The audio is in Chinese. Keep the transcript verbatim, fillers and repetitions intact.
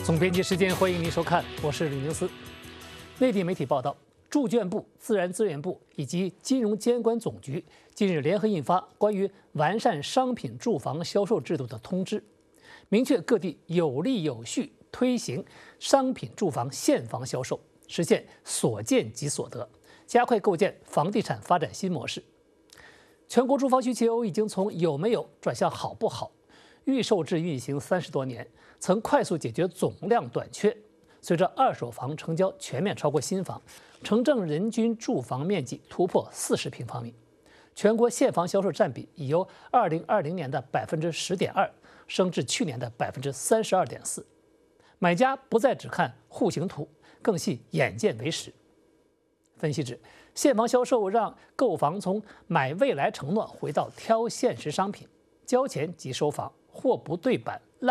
总编辑时间，欢迎您收看，我是吕宁思。内地媒体报道，住建部、自然资源部以及金融监管总局近日联合印发关于完善商品住房销售制度的通知，明确各地有力有序推行商品住房现房销售，实现所见即所得，加快构建房地产发展新模式。全国住房需求已经从有没有转向好不好，预售制运行三十多年，曾快速解决总量短缺。随着二手房成交全面超过新房，城镇人均住房面积突破四十平方米，全国现房销售占比已由二零二零年的百分之十点二升至去年的百分之三十二点四。买家不再只看户型图，更系眼见为实。分析指，现房销售让购房从买未来承诺回到挑现实商品，交钱即收房，货不对版。